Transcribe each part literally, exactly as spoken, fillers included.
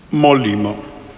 Molimo.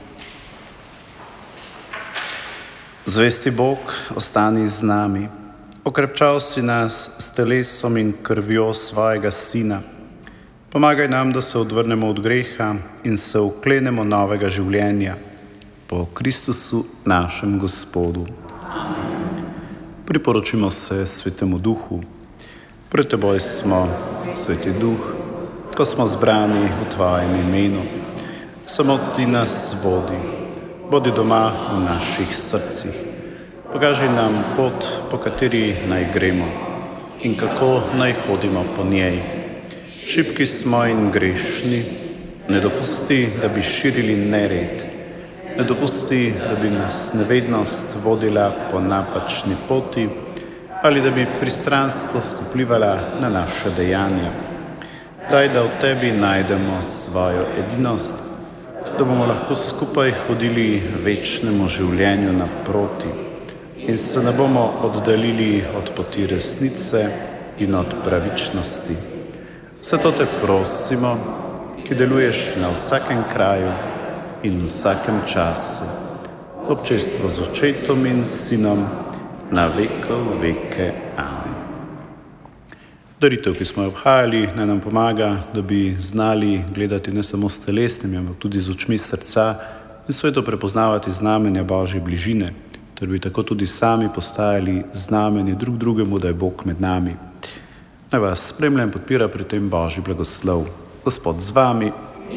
Zvesti Bog, ostani z nami. Okrepčal si nas s telesom in krvjo svojega Sina. Pomagaj nam, da se odvrnemo od greha in se uklenemo novega življenja. Po Kristusu, našem Gospodu. Priporočimo se Svetemu Duhu. Pred teboj smo, Sveti Duh, ko smo zbrani v tvojem imenu. Samo ti nas vodi. Bodi doma v naših srcih. Pokaži nam pot, po kateri naj gremo in kako naj hodimo po njej. Šibki smo in grešni. Ne dopusti, da bi širili nered. Ne dopusti, da bi nas nevednost vodila po napačni poti ali da bi pristranskost vplivala na naše dejanja. Daj, da v tebi najdemo svojo edinost, da bomo lahko skupaj hodili večnemu življenju naproti in se ne bomo oddaljili od poti resnice in od pravičnosti. Vse to te prosimo, ki deluješ na vsakem kraju in v vsakem času, v občestvu z Očetom in Sinom, na vekov veke. Amen. Daritev, ki smo jo obhajali, naj nam pomaga, da bi znali gledati ne samo s telesnimi, ampak tudi z očmi srca in sveto prepoznavati znamenja Božje bližine, ter bi tako tudi sami postajali znamenje drug drugemu, da je Bog med nami. Naj vas spremlja in podpira pri tem Božji blagoslov. Gospod z vami.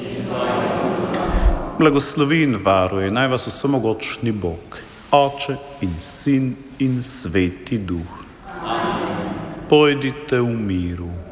Blagoslovi in varuje naj vas vsemogočni Bog, Oče in Sin in Sveti Duh. Pojdite v miru.